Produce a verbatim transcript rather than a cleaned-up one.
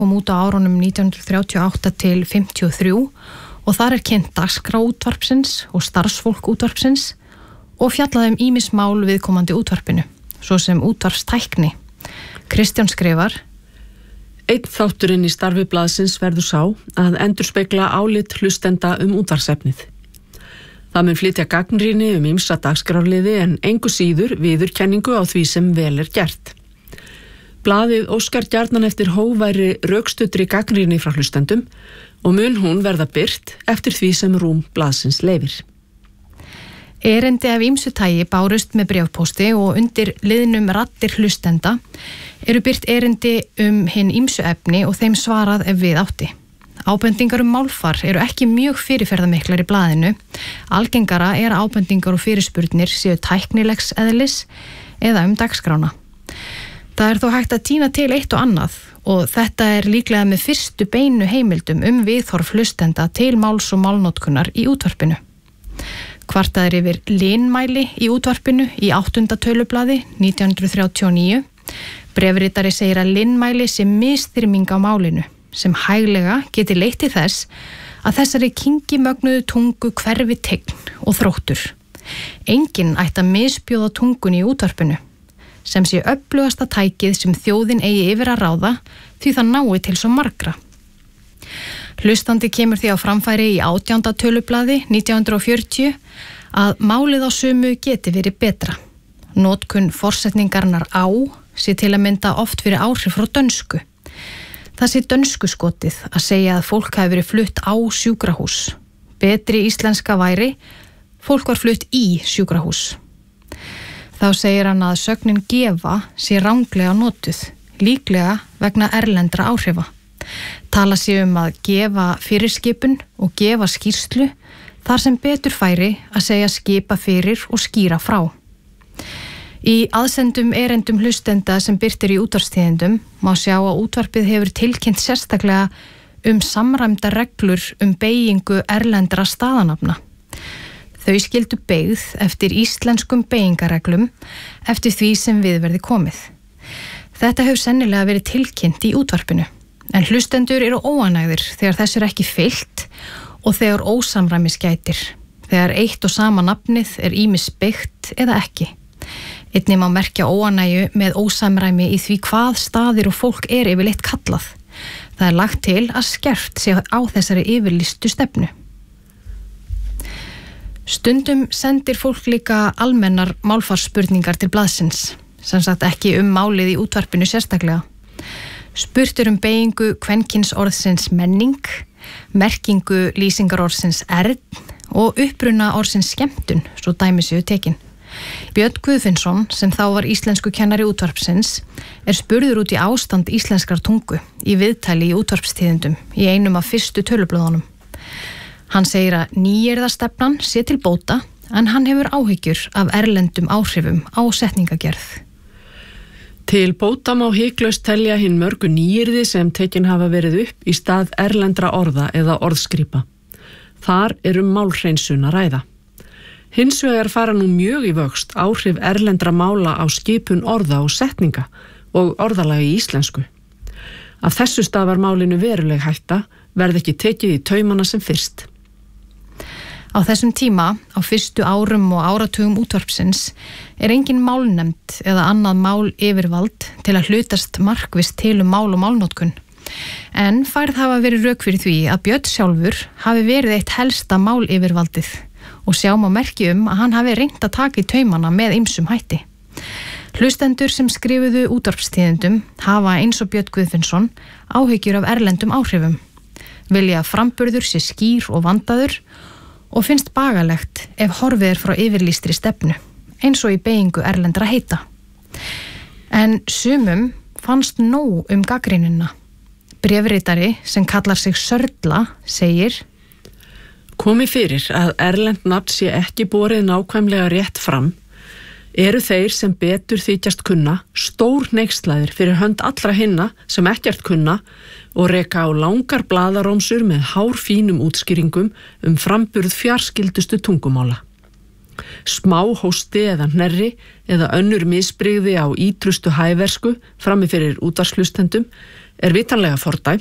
kom út á árunum nítján hundruð þrjátíu og átta til fimmtíu og þrjú og þar er kynnt dagskrá útvarpsins og starfsfólk útvarpsins og fjallaði um ýmis mál viðkomandi útvarpinu, svo sem útvarpstækni. Kristján skrifar: Einn þátturinn í starfi blaðsins verður sá að endurspegla álit hlustenda um útvarpsefnið. Það mun flytja gagnrýni um ýmsa dagskrárliði en engu síður viðurkenningu á því sem vel er gert. Blaðið óskar gjarnan eftir hógværi rökstuddri gagnrýni frá hlustendum og mun hún verða birt eftir því sem rúm blaðsins leyfir. Erindi af ýmsu tagi bárust með bréfpósti og undir liðnum raddir hlustenda eru birt erindi um hinn ýmsu efni og þeim svarað ef við átti. Ábendingar um málfar eru ekki mjög fyrirferðamiklar í blaðinu. Algengara er að ábendingar og fyrirspurnir séu tæknilegs eðlis eða um dagskrána. Það er þó hægt að tína til eitt og annað og þetta er líklega með fyrstu beinu heimildum um viðhorf hlustenda til máls og málnotkunar í útvarpinu. Kvartað er yfir linmæli í útvarpinu í áttunda tölublaði nítján hundruð þrjátíu og níu. Bréfritari segir að linmæli sé misþyrming á málinu sem hæglega geti leitt til þess að þessari kingimögnuðu tungu hverfi tign og þróttur. Enginn ætti að misbjóða tungunni í útvarpinu sem sé öflugasta tækið sem þjóðin eigi yfir að ráða því það nái til svo margra. Hlustandi kemur því á framfæri í átjánda tölublaði nítján hundruð fjörutíu að málið á sumu geti verið betra. Notkun forsetningarnar á sé til að mynda oft fyrir áhrif frá dönsku. Það sé dönsku skotið að segja að fólk hafi verið flutt á sjúkrahús. Betri íslenska væri, fólk var flutt í sjúkrahús. Þá segir hann að sögnin gefa sé ranglega notuð, líklega vegna erlendra áhrifa. Tala sé um að gefa fyrirskipun og gefa skýrslu þar sem betur færi að segja skipa fyrir og skýra frá. Í aðsendum erendum hlustenda sem birtir í útvarpstíðindum má sjá að útvarpið hefur tilkynnt sérstaklega um samræmda reglur um beygingu erlendra staðanafna. Þau skildu beygð eftir íslenskum beygingareglum eftir því sem við verði komið. Þetta hefur sennilega verið tilkynnt í útvarpinu, en hlustendur eru óánægðir þegar þess er ekki fylgt og þegar ósamræmis gætir, þegar eitt og sama nafnið er ýmis beygt eða ekki. Einnig má merkja óánægju með ósamræmi í því hvað staðir og fólk er yfirleitt kallað. Það er lagt til að skerpt sé á þessari yfirlýstu stefnu. Stundum sendir fólk líka almennar málfarsspurningar til blaðsins, sem sagt ekki um málið í útvarpinu sérstaklega. Spurt er um beygingu kvenkyns orðsins menning, merkingu lýsingarorðsins ern og uppruna orðsins skemmtun, svo dæmi séu tekin. Björn Guðfinnsson, sem þá var íslensku kennari útvarpsins, er spurður út í ástand íslenskrar tungu í viðtali í útvarpstíðindum í einum af fyrstu tölublöðunum. Hann segir að nýyrðastefnan sé til bóta en hann hefur áhyggjur af erlendum áhrifum á setningagerð. Til bóta má hiklaust telja hinn mörgu nýyrði sem tekin hafa verið upp í stað erlendra orða eða orðskrípa. Þar er um málhreinsun að ræða. Hins vegar fara nú mjög í vöxt áhrif erlendra mála á skipun orða og setninga og orðalagi í íslensku. Af þessu stafar málinu veruleg hætta verði ekki tekið í taumana sem fyrst. Á þessum tíma, á fyrstu árum og áratugum útvarpsins, er engin málnefnd eða annað mál yfirvald til að hlutast markvisst til um mál og málnotkun. En færð hafa verið rök fyrir því að Björn sjálfur hafi verið eitt helsta mál yfirvaldið og sjá má merki um að hann hafi reynt að taka í taumana með ýmsum hætti. Hlustendur sem skrifuðu útvarpstíðindum hafa eins og Björn Guðfinnsson áhyggjur af erlendum áhrifum, vilja að framburður sé skýr og vandaður og finnst bagalegt ef horfið er frá yfirlýstri stefnu, eins og í beygingu erlendra heita. En sumum fannst nóg um gagnrýnina. Bréfritari sem kallar sig Sörla segir: Komi fyrir að erlend nafn sé ekki borið nákvæmlega rétt fram, eru þeir sem betur þykjast kunna stór hneykslaðir fyrir hönd allra hinna sem ekkert kunna og reka á langar blaðarómsur með hárfínum útskýringum um framburð fjarskyldustu tungumála. Smá hósti eða hnerri eða önnur misbrigði á ítrustu hæversku frammi fyrir útvarpshlustendum er vitanlega fordæmt